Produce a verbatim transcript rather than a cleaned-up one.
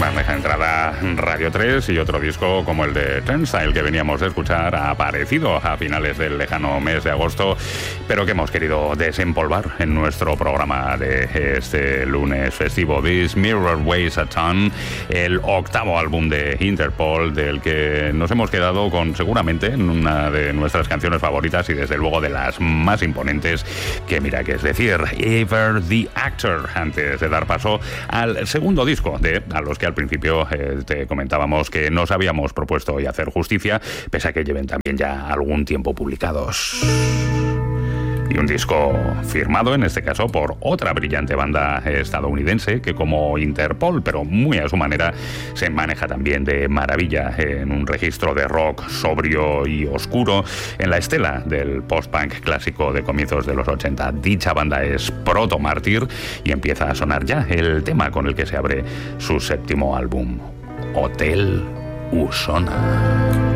Bandeja de entrada Radio tres y otro disco como el de Turnstile que veníamos de escuchar, ha aparecido a finales del lejano mes de agosto, pero que hemos querido desempolvar en nuestro programa de este lunes festivo. This Mirror Weighs a Ton, el octavo álbum de Interpol, del que nos hemos quedado con seguramente una de nuestras canciones favoritas y desde luego de las más imponentes, que mira que es decir, Ever the Actor, antes de dar paso al segundo disco de a los que al principio eh, te comentábamos que nos habíamos propuesto hoy hacer justicia, pese a que lleven también ya algún tiempo publicados. Y un disco firmado, en este caso, por otra brillante banda estadounidense que, como Interpol, pero muy a su manera, se maneja también de maravilla en un registro de rock sobrio y oscuro en la estela del post-punk clásico de comienzos de los ochenta. Dicha banda es Proto Mártir y empieza a sonar ya el tema con el que se abre su séptimo álbum, Hotel Usona.